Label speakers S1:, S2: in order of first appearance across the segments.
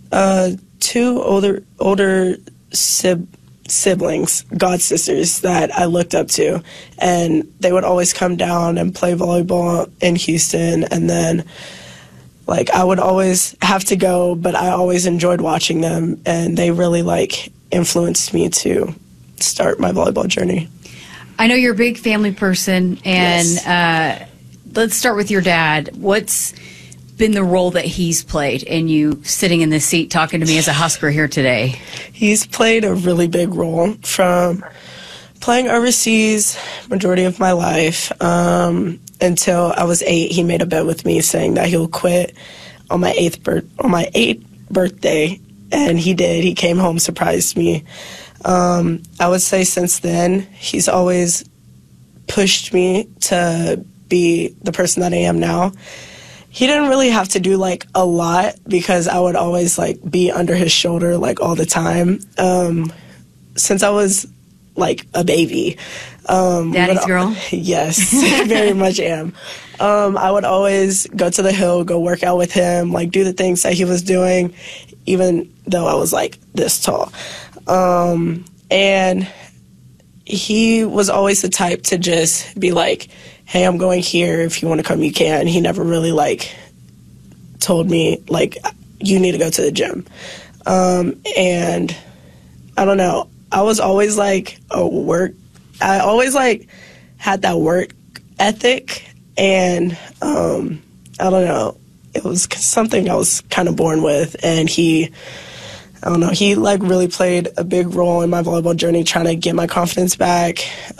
S1: Two older siblings, god sisters that I looked up to, and they would always come down and play volleyball in Houston, and then like I would always have to go, but I always enjoyed watching them, and they really like influenced me to start my volleyball journey.
S2: I know you're a big family person, and yes. Let's start with your dad. What's been the role that he's played in you sitting in this seat talking to me as a Husker here today?
S1: He's played a really big role from playing overseas majority of my life until I was 8. He made a bet with me saying that he'll quit on my 8th birthday, and he did. He came home, surprised me. I would say since then, he's always pushed me to be the person that I am now. He didn't really have to do like a lot because I would always like be under his shoulder like all the time. Since I was like a baby.
S2: Daddy's girl?
S1: Yes, very much am. I would always go to the hill, go work out with him, like do the things that he was doing, even though I was like this tall. And he was always the type to just be like, hey, I'm going here. If you want to come, you can. He never really like told me like, you need to go to the gym. And I don't know. I was always like I always like had that work ethic, and I don't know. It was something I was kind of born with, and he like really played a big role in my volleyball journey, trying to get my confidence back,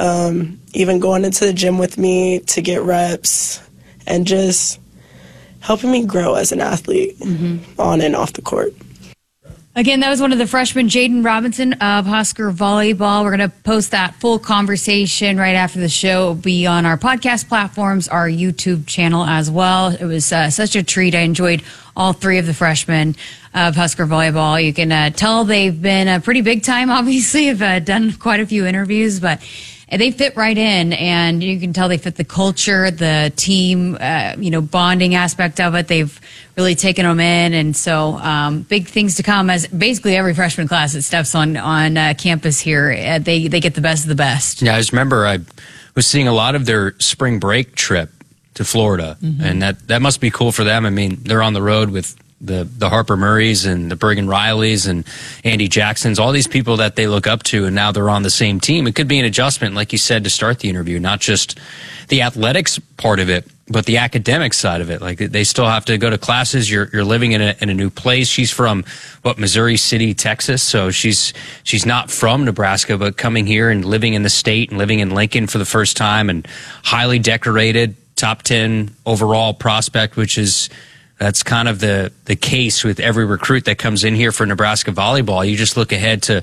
S1: even going into the gym with me to get reps, and just helping me grow as an athlete on and off the court.
S2: Again, that was one of the freshmen, Jaden Robinson of Husker Volleyball. We're going to post that full conversation right after the show. It'll be on our podcast platforms, our YouTube channel as well. It was such a treat. I enjoyed all three of the freshmen of Husker Volleyball. You can tell they've been pretty big time, obviously. I've done quite a few interviews, but they fit right in, and you can tell they fit the culture, the team, bonding aspect of it. They've really taken them in, and so big things to come as basically every freshman class that steps on campus here. They get the best of the best.
S3: Yeah, I just remember I was seeing a lot of their spring break trip to Florida, and that must be cool for them. I mean, they're on the road with the Harper Murrays and the Bergen Rileys and Andy Jacksons, all these people that they look up to, and now they're on the same team. It could be an adjustment, like you said, to start the interview, not just the athletics part of it, but the academic side of it. Like, they still have to go to classes. You're living in a new place. She's from Missouri City, Texas. So she's not from Nebraska, but coming here and living in the state and living in Lincoln for the first time, and highly decorated, top 10 overall prospect, that's kind of the case with every recruit that comes in here for Nebraska volleyball. You just look ahead to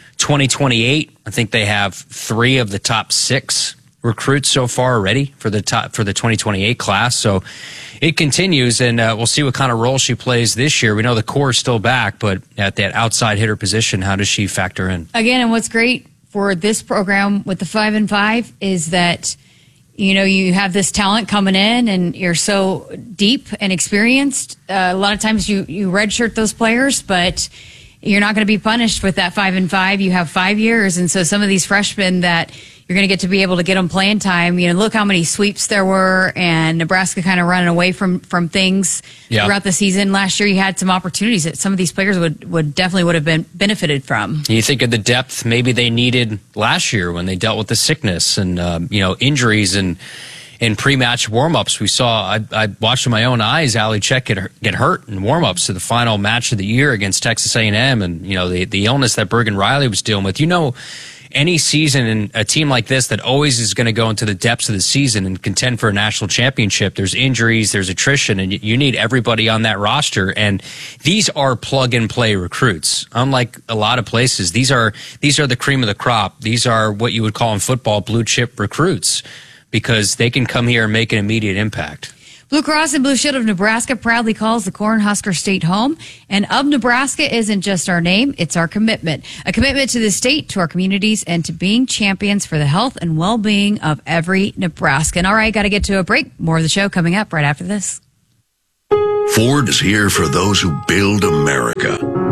S3: 2028. I think they have 3 of the top 6 recruits so far already for the 2028 class. So it continues, and we'll see what kind of role she plays this year. We know the core is still back, but at that outside hitter position, how does she factor in? Again,
S2: and what's great for this program with the 5-5 is that you have this talent coming in, and you're so deep and experienced. A lot of times you redshirt those players, but you're not going to be punished with that 5-5. You have 5 years, and so some of these freshmen that you're going to get to be able to get them playing time. Look how many sweeps there were, and Nebraska kind of running away from things throughout the season. Last year, you had some opportunities that some of these players would have been benefited from.
S3: You think of the depth maybe they needed last year when they dealt with the sickness and injuries and in pre-match warm-ups. We saw, I watched with my own eyes, Ali Check get hurt in warm-ups to the final match of the year against Texas A&M, and the illness that Bergen Riley was dealing with. Any season in a team like this that always is going to go into the depths of the season and contend for a national championship, there's injuries, there's attrition, and you need everybody on that roster. And these are plug-and-play recruits. Unlike a lot of places, these are the cream of the crop. These are what you would call in football blue-chip recruits, because they can come here and make an immediate impact.
S2: Blue Cross and Blue Shield of Nebraska proudly calls the Cornhusker State home. And of Nebraska isn't just our name, it's our commitment. A commitment to the state, to our communities, and to being champions for the health and well-being of every Nebraskan. All right, got to get to a break. More of the show coming up right after this.
S4: Ford is here for those who build America.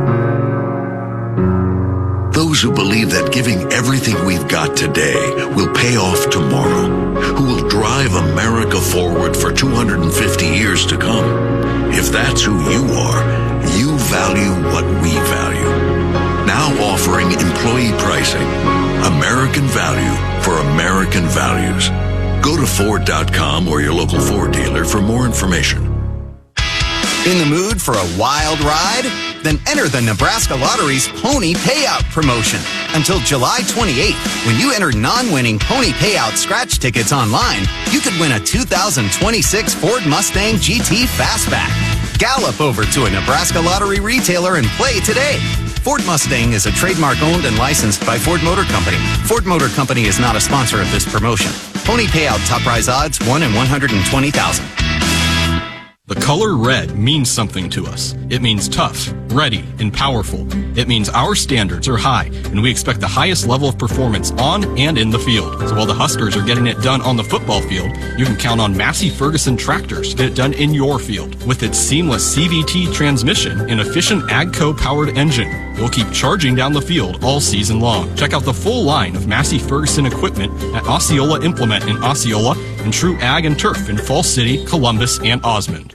S4: believe that giving everything we've got today will pay off tomorrow, who will drive America forward for 250 years to come. If that's who you are, you value what we value. Now offering employee pricing. American value for American values. Go to Ford.com or your local Ford dealer for more information.
S5: In the mood for a wild ride? Then enter the Nebraska Lottery's Pony Payout promotion. Until July 28th, when you enter non-winning Pony Payout scratch tickets online, you could win a 2026 Ford Mustang GT Fastback. Gallop over to a Nebraska Lottery retailer and play today. Ford Mustang is a trademark owned and licensed by Ford Motor Company. Ford Motor Company is not a sponsor of this promotion. Pony Payout top prize odds 1 in 120,000.
S6: The color red means something to us. It means tough, ready, and powerful. It means our standards are high, and we expect the highest level of performance on and in the field. So while the Huskers are getting it done on the football field, you can count on Massey Ferguson tractors to get it done in your field. With its seamless CVT transmission and efficient AGCO-powered engine, you'll keep charging down the field all season long. Check out the full line of Massey Ferguson equipment at Osceola Implement in Osceola and True Ag and Turf in Falls City, Columbus, and Osmond.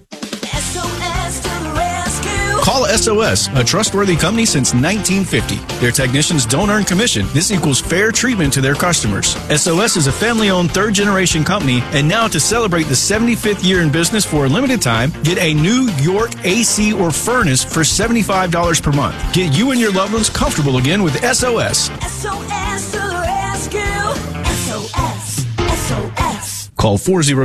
S7: Call SOS, a trustworthy company since 1950. Their technicians don't earn commission. This equals fair treatment to their customers. SOS is a family-owned third-generation company, and now to celebrate the 75th year in business for a limited time, get a new York AC or furnace for $75 per month. Get you and your loved ones comfortable again with SOS.
S8: SOS to the rescue. SOS. SOS.
S7: Call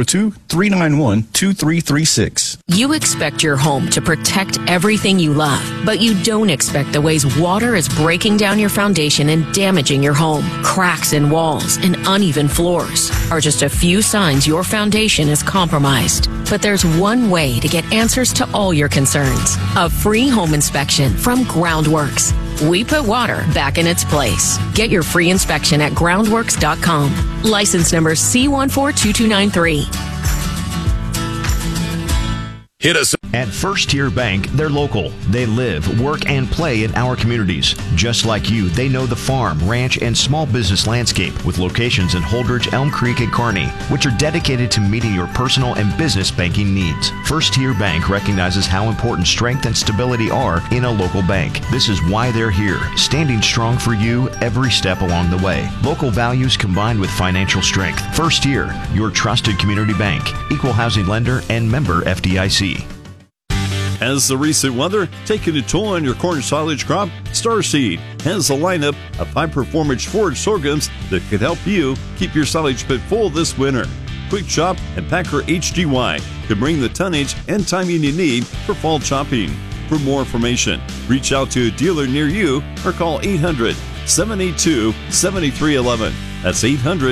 S7: 402-391-2336.
S9: You expect your home to protect everything you love, but you don't expect the ways water is breaking down your foundation and damaging your home. Cracks in walls and uneven floors are just a few signs your foundation is compromised. But there's one way to get answers to all your concerns. A free home inspection from Groundworks. We put water back in its place. Get your free inspection at groundworks.com. License number C142293.
S10: Hit us at First Tier Bank. They're local. They live, work, and play in our communities. Just like you, they know the farm, ranch, and small business landscape with locations in Holdridge, Elm Creek, and Kearney, which are dedicated to meeting your personal and business banking needs. First Tier Bank recognizes how important strength and stability are in a local bank. This is why they're here, standing strong for you every step along the way. Local values combined with financial strength. First Tier, your trusted community bank, equal housing lender, and member FDIC.
S11: Has the recent weather taken a toll on your corn silage crop? Starseed has a lineup of high-performance forage sorghums that can help you keep your silage pit full this winter. Quick Chop and Packer HDY can bring the tonnage and timing you need for fall chopping. For more information, reach out to a dealer near you or call 800-782-7311. That's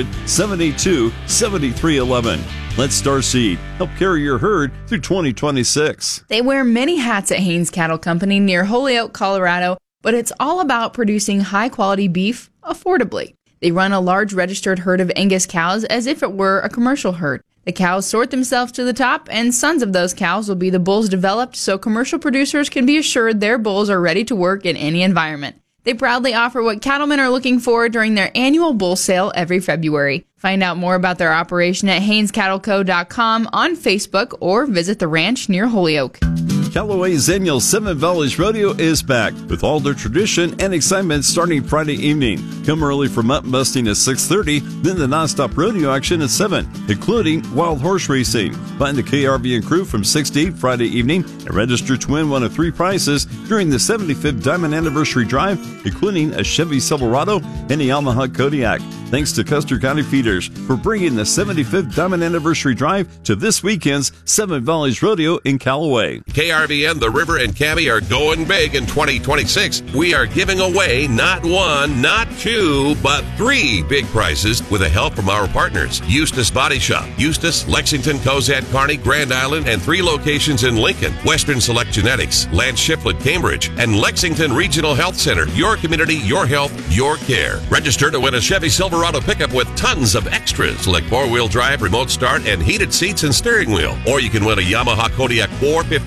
S11: 800-782-7311. Let Starseed help carry your herd through 2026.
S12: They wear many hats at Haines Cattle Company near Holyoke, Colorado, but it's all about producing high-quality beef affordably. They run a large registered herd of Angus cows as if it were a commercial herd. The cows sort themselves to the top, and sons of those cows will be the bulls developed so commercial producers can be assured their bulls are ready to work in any environment. They proudly offer what cattlemen are looking for during their annual bull sale every February. Find out more about their operation at HainesCattleCo.com on Facebook or visit the ranch near Holyoke.
S11: Callaway's annual Seven Valleys Rodeo is back with all their tradition and excitement starting Friday evening. Come early for mutton busting at 6:30, then the nonstop rodeo action at 7, including wild horse racing. Find the KRV and crew from 6 to 8 Friday evening and register to win one of 3 prizes during the 75th Diamond Anniversary Drive, including a Chevy Silverado and a Yamaha Kodiak. Thanks to Custer County Feeders for bringing the 75th Diamond Anniversary Drive to this weekend's Seven Valleys Rodeo in Callaway.
S13: KRVN, the River, and Cabby are going big in 2026. We are giving away not 1, not 2, but 3 big prizes with the help from our partners. Eustis Body Shop, Eustis, Lexington, Cozad, Kearney, Grand Island, and 3 locations in Lincoln. Western Select Genetics, Lance Shiflett, Cambridge, and Lexington Regional Health Center. Your community, your health, your care. Register to win a Chevy Silverado pickup with tons of extras like 4-wheel drive, remote start, and heated seats and steering wheel. Or you can win a Yamaha Kodiak 450A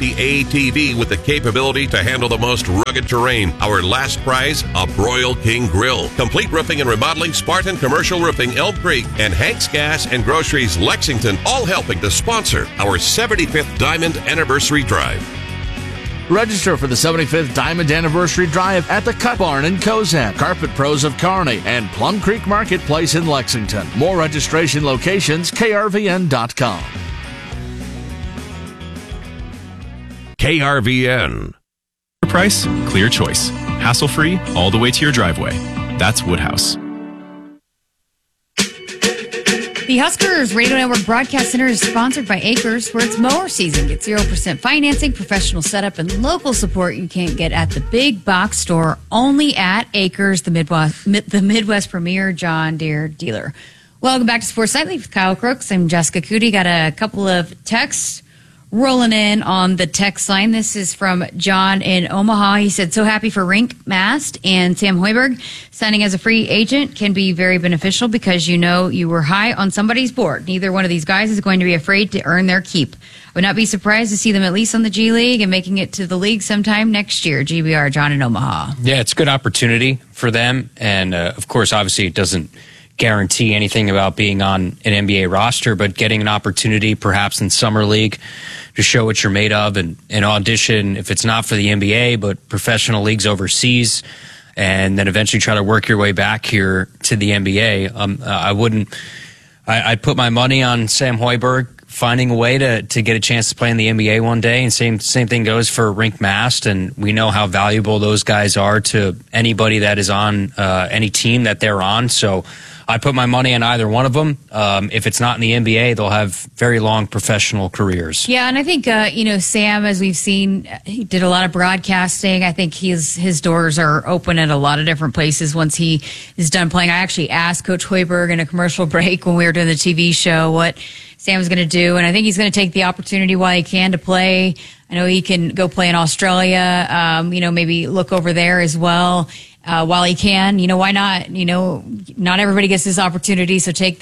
S13: ATV with the capability to handle the most rugged terrain. Our last prize, a Broil King grill. Complete Roofing and Remodeling, Spartan Commercial Roofing, Elm Creek, and Hank's Gas and Groceries, Lexington, all helping to sponsor our 75th Diamond Anniversary Drive.
S14: Register for the 75th Diamond Anniversary Drive at the Cut Barn in Cozad, Carpet Pros of Kearney, and Plum Creek Marketplace in Lexington. More registration locations, krvn.com.
S13: KRVN.
S15: Price, clear choice. Hassle-free, all the way to your driveway. That's Woodhouse.
S2: The Huskers Radio Network Broadcast Center is sponsored by Acres, where it's mower season. Get 0% financing, professional setup, and local support you can't get at the big box store. Only at Acres, the Midwest premier John Deere dealer. Welcome back to Sports Nightly with Kyle Crooks. I'm Jessica Cootie. Got a couple of texts rolling in on the text line. This is from John in Omaha. He said, so happy for Rink Mast and Sam Hoiberg. Signing as a free agent can be very beneficial because you know you were high on somebody's board. Neither one of these guys is going to be afraid to earn their keep. I would not be surprised to see them at least on the G League and making it to the league sometime next year. GBR, John in Omaha.
S3: Yeah, it's a good opportunity for them. And, of course, obviously it doesn't guarantee anything about being on an NBA roster, but getting an opportunity perhaps in Summer League to show what you're made of and audition, if it's not for the NBA, but professional leagues overseas, and then eventually try to work your way back here to the NBA. I'd put my money on Sam Hoiberg finding a way to get a chance to play in the NBA one day, and same thing goes for Rink Mast, and we know how valuable those guys are to anybody that is on any team that they're on, so I put my money on either one of them. If it's not in the NBA, they'll have very long professional careers.
S2: Yeah, and I think, Sam, as we've seen, he did a lot of broadcasting. I think his doors are open at a lot of different places once he is done playing. I actually asked Coach Hoiberg in a commercial break when we were doing the TV show what Sam was going to do, and I think he's going to take the opportunity while he can to play. I know he can go play in Australia, maybe look over there as well. While he can, why not? Not everybody gets this opportunity, so take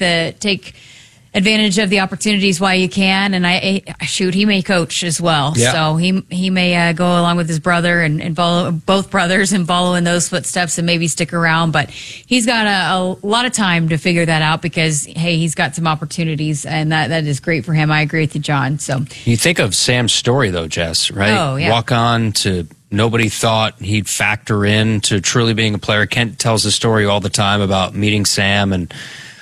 S2: advantage of the opportunities while you can. And he may coach as well,
S3: yeah.
S2: So he may go along with his brother and follow both brothers and follow in those footsteps and maybe stick around. But he's got a lot of time to figure that out because he's got some opportunities, and that is great for him. I agree with you, John. So
S3: you think of Sam's story though, Jess, right?
S2: Oh, yeah.
S3: Walk on to. Nobody thought he'd factor in to truly being a player. Kent tells the story all the time about meeting Sam and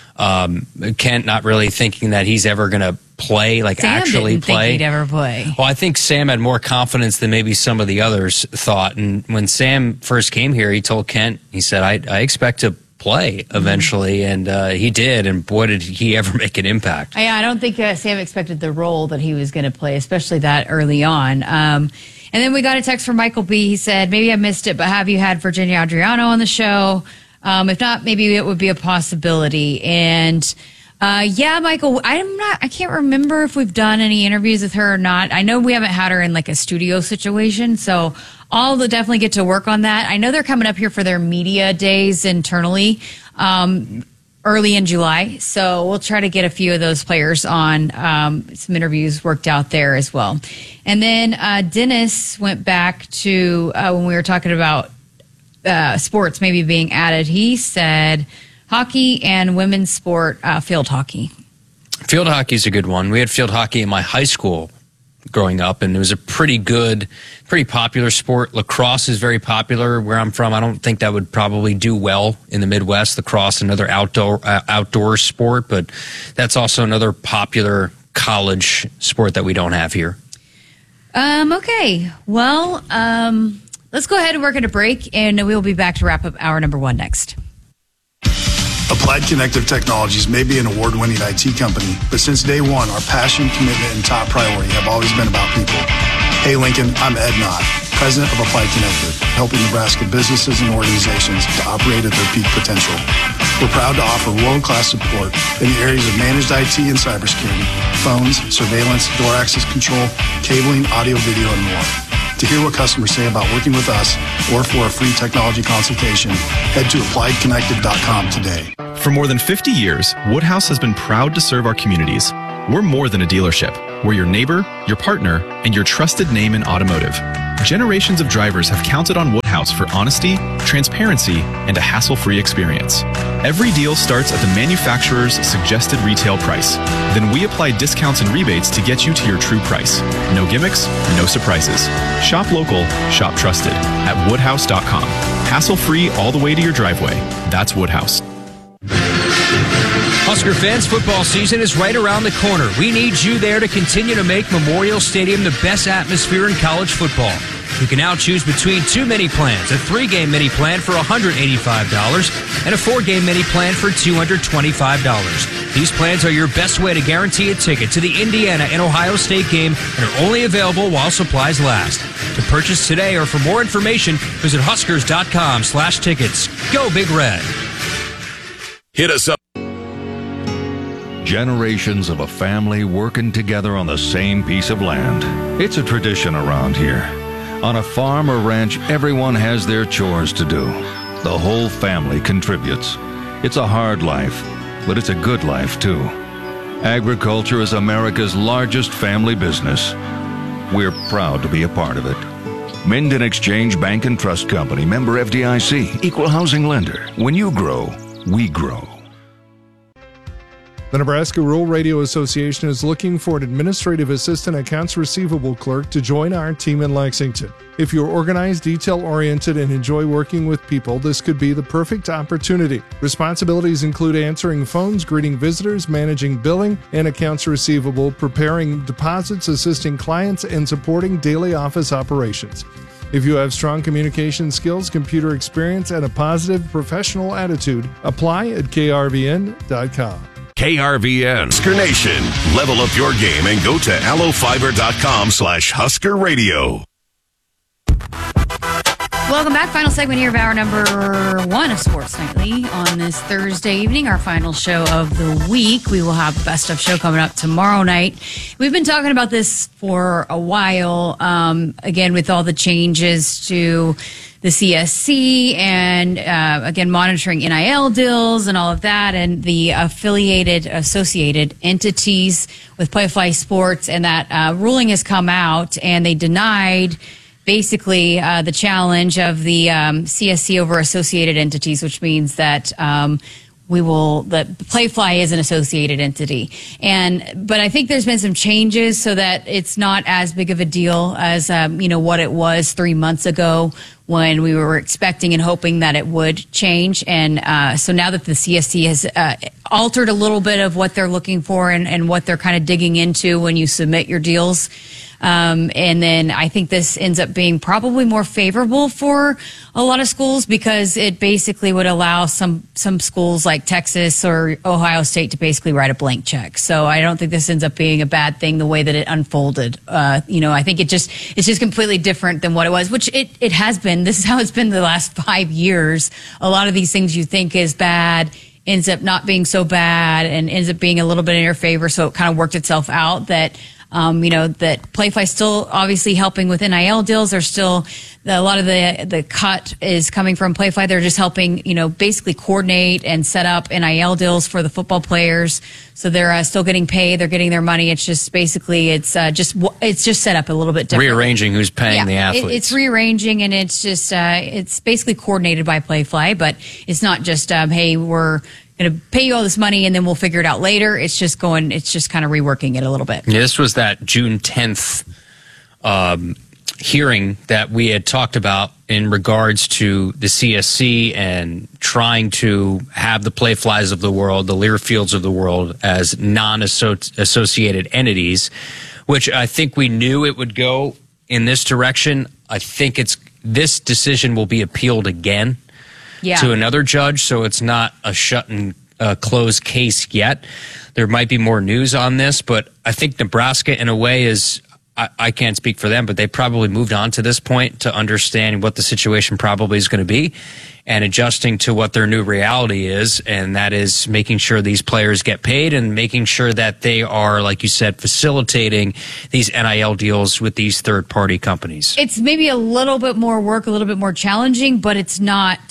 S3: Kent not really thinking that he's ever going to play,
S2: Sam
S3: actually
S2: didn't
S3: play.
S2: Think he'd ever play.
S3: Well, I think Sam had more confidence than maybe some of the others thought. And when Sam first came here, he told Kent, he said, I expect to play eventually, and he did, and boy, did he ever make an impact.
S2: Yeah, I don't think Sam expected the role that he was going to play, especially that early on. And then we got a text from Michael B. He said, maybe I missed it, but have you had Virginia Adriano on the show? If not, maybe it would be a possibility. And yeah, Michael, I can't remember if we've done any interviews with her or not. I know we haven't had her in a studio situation, so I'll definitely get to work on that. I know they're coming up here for their media days internally early in July, so we'll try to get a few of those players on, some interviews worked out there as well. And then Dennis went back to when we were talking about sports maybe being added. He said hockey and women's sport, field hockey.
S3: Field hockey is a good one. We had field hockey in my high school growing up, and it was a pretty popular sport. Lacrosse is very popular where I'm from. I don't think that would probably do well in the Midwest. Lacrosse, another outdoor sport, but that's also another popular college sport that we don't have here.
S2: Okay. Well, let's go ahead and work at a break, and we'll be back to wrap up hour number 1 next.
S16: Applied Connective Technologies may be an award-winning IT company, but since day one, our passion, commitment, and top priority have always been about people. Hey, Lincoln, I'm Ed Knott, president of Applied Connective, helping Nebraska businesses and organizations to operate at their peak potential. We're proud to offer world-class support in the areas of managed IT and cybersecurity, phones, surveillance, door access control, cabling, audio, video, and more. To hear what customers say about working with us or for a free technology consultation, head to appliedconnective.com today.
S15: For more than 50 years, Woodhouse has been proud to serve our communities. We're more than a dealership. We're your neighbor, your partner, and your trusted name in automotive. Generations of drivers have counted on Woodhouse for honesty, transparency, and a hassle-free experience. Every deal starts at the manufacturer's suggested retail price. Then we apply discounts and rebates to get you to your true price. No gimmicks, no surprises. Shop local, shop trusted at woodhouse.com. Hassle-free all the way to your driveway. That's Woodhouse.
S3: Husker fans, football season is right around the corner. We need you there to continue to make Memorial Stadium the best atmosphere in college football. You can now choose between 2 mini plans, a 3-game mini plan for $185 and a 4-game mini plan for $225. These plans are your best way to guarantee a ticket to the Indiana and Ohio State game and are only available while supplies last. To purchase today or for more information, visit huskers.com/tickets. Go Big Red.
S13: Hit us up.
S17: Generations of a family working together on the same piece of land. It's a tradition around here. On a farm or ranch, everyone has their chores to do. The whole family contributes. It's a hard life, but it's a good life too. Agriculture is America's largest family business. We're proud to be a part of it. Minden Exchange Bank and Trust Company, member FDIC, equal housing lender. When you grow, we grow.
S18: The Nebraska Rural Radio Association is looking for an administrative assistant accounts receivable clerk to join our team in Lexington. If you're organized, detail-oriented, and enjoy working with people, this could be the perfect opportunity. Responsibilities include answering phones, greeting visitors, managing billing and accounts receivable, preparing deposits, assisting clients, and supporting daily office operations. If you have strong communication skills, computer experience, and a positive professional attitude, apply at krvn.com.
S13: KRVN, Husker Nation. Level up your game and go to allofiber.com/Husker Radio.
S2: Welcome back. Final segment here of hour number 1 of Sports Nightly on this Thursday evening, our final show of the week. We will have the best of show coming up tomorrow night. We've been talking about this for a while, again, with all the changes to the CSC and, again, monitoring NIL deals and all of that and the associated entities with Playfly Sports. And that ruling has come out and they denied basically the challenge of the CSC over associated entities, which means that that Playfly is an associated entity. But I think there's been some changes so that it's not as big of a deal as what it was 3 months ago when we were expecting and hoping that it would change. And so now that the CSC has altered a little bit of what they're looking for and what they're kind of digging into when you submit your deals. And then I think this ends up being probably more favorable for a lot of schools because it basically would allow some schools like Texas or Ohio State to basically write a blank check. So I don't think this ends up being a bad thing the way that it unfolded. I think it's just completely different than what it was, which it has been. This is how it's been the last 5 years. A lot of these things you think is bad ends up not being so bad and ends up being a little bit in your favor. So it kind of worked itself out that Playfly still obviously helping with NIL deals. There's still a lot of the cut is coming from Playfly. They're just helping, basically coordinate and set up NIL deals for the football players. So they're still getting paid. They're getting their money. It's just basically it's just set up a little bit different.
S3: Rearranging who's paying the athletes.
S2: It's rearranging and it's just it's basically coordinated by Playfly, but it's not just hey, we're going to pay you all this money and then we'll figure it out later. It's just kind of reworking it a little bit.
S3: Yeah, this was that June 10th hearing that we had talked about in regards to the CSC and trying to have the Playflies of the world, the Learfields of the world as non-associated entities, which I think we knew it would go in this direction. I think this decision will be appealed again. To another judge, so it's not a shut and closed case yet. There might be more news on this, but I think Nebraska, in a way, is I can't speak for them, but they probably moved on to this point to understand what the situation probably is going to be and adjusting to what their new reality is, and that is making sure these players get paid and making sure that they are, like you said, facilitating these NIL deals with these third-party companies.
S2: It's maybe a little bit more work, a little bit more challenging, but it's not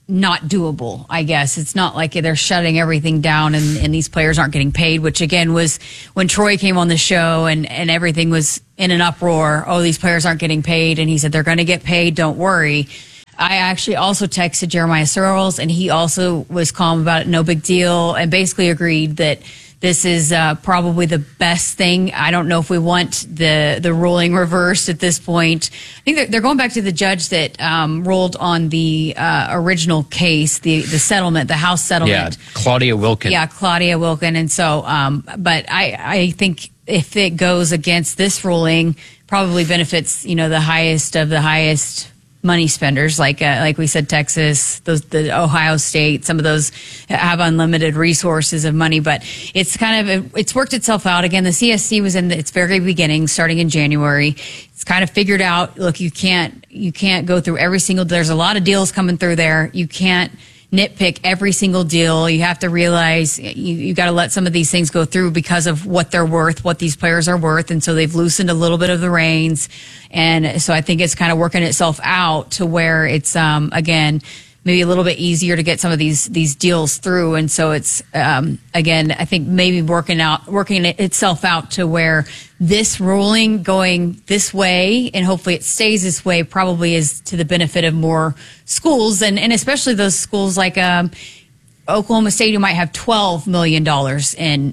S2: not doable, I guess. It's not like they're shutting everything down and these players aren't getting paid, which again was when Troy came on the show and everything was in an uproar. Oh, these players aren't getting paid. And he said, they're going to get paid. Don't worry. I actually also texted Jeremiah Searles, and he also was calm about it. No big deal. And basically agreed that this is probably the best thing. I don't know if we want the ruling reversed at this point. I think they're going back to the judge that ruled on the original case, the settlement, the House settlement.
S3: Yeah, Claudia Wilkin.
S2: Yeah, Claudia Wilkin. And so, but I think if it goes against this ruling, probably benefits, the highest of the highest money spenders, like we said, Texas, the Ohio State, some of those have unlimited resources of money, but it's worked itself out. Again, the CSC was in its very beginning, starting in January. It's kind of figured out, look, you can't go through every single, there's a lot of deals coming through there. You can't nitpick every single deal. You have to realize you got to let some of these things go through because of what they're worth, what these players are worth. And so they've loosened a little bit of the reins. And so I think it's kind of working itself out to where it's, again, maybe a little bit easier to get some of these deals through. And so it's, again, I think maybe working itself out to where this ruling going this way, and hopefully it stays this way, probably is to the benefit of more schools, and especially those schools like Oklahoma State, who might have $12 million in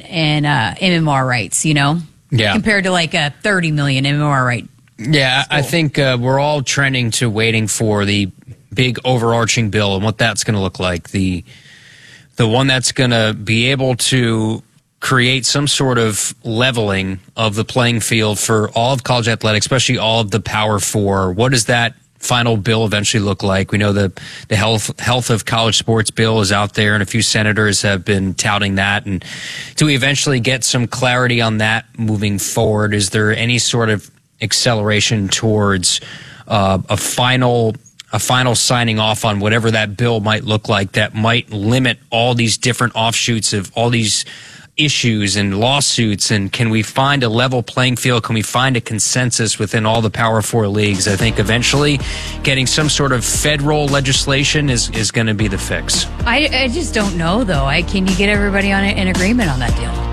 S2: MMR rights,
S3: Yeah.
S2: compared to like a $30 million MMR right.
S3: Yeah, I think we're all trending to waiting for the big overarching bill and what that's going to look like. The one that's going to be able to create some sort of leveling of the playing field for all of college athletics, especially all of the Power Four. What does that final bill eventually look like? We know the health of college sports bill is out there, and a few senators have been touting that. And do we eventually get some clarity on that moving forward? Is there any sort of acceleration towards a final signing off on whatever that bill might look like that might limit all these different offshoots of all these issues and lawsuits? And can we find a level playing field? Can we find a consensus within all the Power Four leagues? I think eventually getting some sort of federal legislation is going to be the fix.
S2: I just don't know, though. Can you get everybody in agreement on that deal?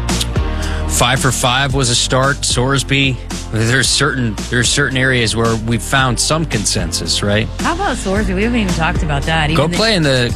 S3: 5 for 5 was a start. Sorsby, there's certain areas where we've found some consensus, right?
S2: How about Sorsby? We haven't even talked about that.
S3: Go play in the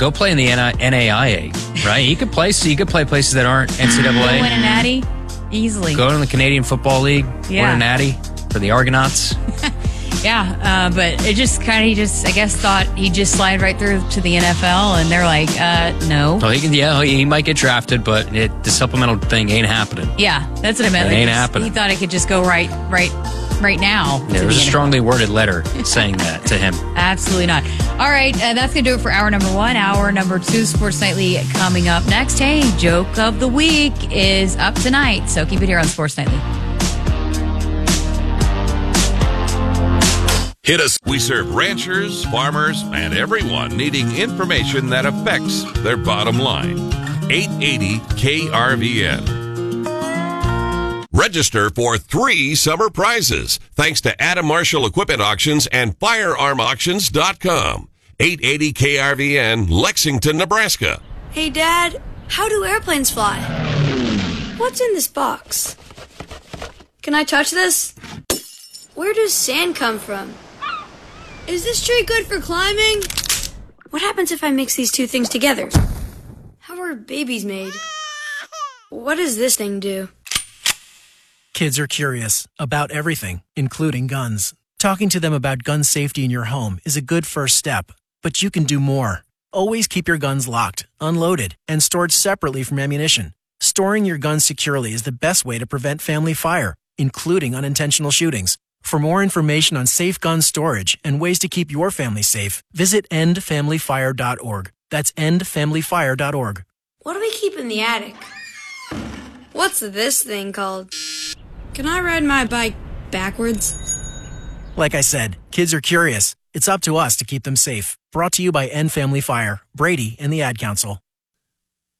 S3: NAIA, right? You could play places that aren't NCAA.
S2: Go win a natty easily.
S3: Go to the Canadian Football League.
S2: Yeah.
S3: Win a natty for the Argonauts.
S2: Yeah, but it just kind of, I guess, thought he'd just slide right through to the NFL, and they're like, no.
S3: Well, he might get drafted, but the supplemental thing ain't happening.
S2: Yeah, that's what I meant.
S3: It ain't happening.
S2: He thought it could just go right now.
S3: Yeah, there was a strongly worded letter saying that to him.
S2: Absolutely not. All right, that's going to do it for hour number 1. Hour number 2, Sports Nightly coming up next. Hey, joke of the week is up tonight, so keep it here on Sports Nightly.
S13: Hit us. We serve ranchers, farmers, and everyone needing information that affects their bottom line. 880 KRVN. Register for 3 summer prizes thanks to Adam Marshall Equipment Auctions and FirearmAuctions.com. 880 KRVN, Lexington, Nebraska.
S19: Hey, Dad, how do airplanes fly? What's in this box? Can I touch this? Where does sand come from? Is this tree good for climbing? What happens if I mix these two things together? How are babies made? What does this thing do?
S20: Kids are curious about everything, including guns. Talking to them about gun safety in your home is a good first step, but you can do more. Always keep your guns locked, unloaded, and stored separately from ammunition. Storing your guns securely is the best way to prevent family fire, including unintentional shootings. For more information on safe gun storage and ways to keep your family safe, visit endfamilyfire.org. That's endfamilyfire.org.
S19: What do we keep in the attic? What's this thing called? Can I ride my bike backwards?
S20: Like I said, kids are curious. It's up to us to keep them safe. Brought to you by End Family Fire, Brady, and the Ad Council.